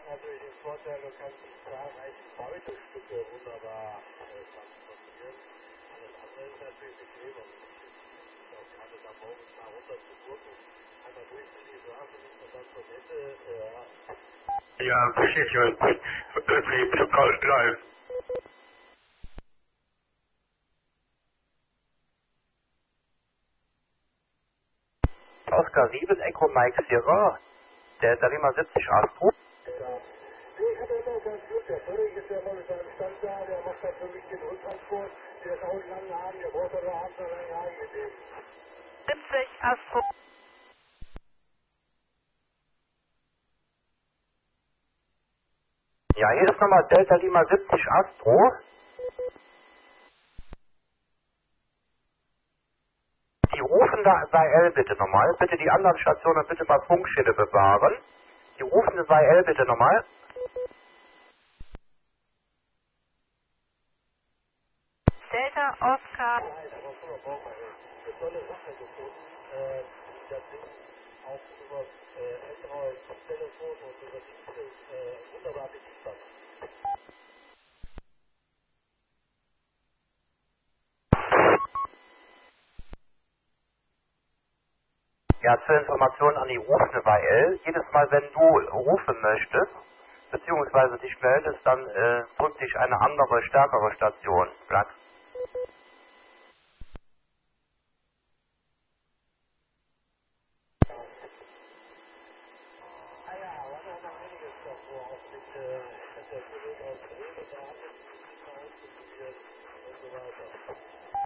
natürlich den Vorteil, du kannst die zahlreichen Beutestücke wunderbar transportieren. Alles andere ist natürlich bequem und auch gerade da morgens mal runter zu gurken, einmal durch die Straße und dann zur Messe. Ja, verstehe schon. Live. Oscar 7, Echo Mike Sierra, Delta Lima 70 Astro. Ich hatte immer ganz Glück, der Völlig ist ja mal mit seinem Stand da, der macht dann für mich den Rücktransport, der ist auch einen langen Arm, der braucht aber abends noch einen Arm gegeben. 70 Astro. Ja, hier ist nochmal Delta Lima 70 Astro. Die rufende SIL bitte nochmal. Bitte die anderen Stationen bitte mal Funkschilde bewahren. Die rufende SIL bitte nochmal. Delta Oscar. Nein, aber von der Bauch eine tolle Sache gefunden. Das Ding auch über Android-Telefon und über Dienste wunderbar bedienbar. Ja, zur Information an die rufende SIL. Jedes Mal, wenn du rufen möchtest, beziehungsweise dich meldest, dann drückt dich eine andere, stärkere Station. Blatt. Ah ja, aber noch einiges davor, auch mit der Kollege aus Bremen, da haben wir die mal ausprobiert und so weiter.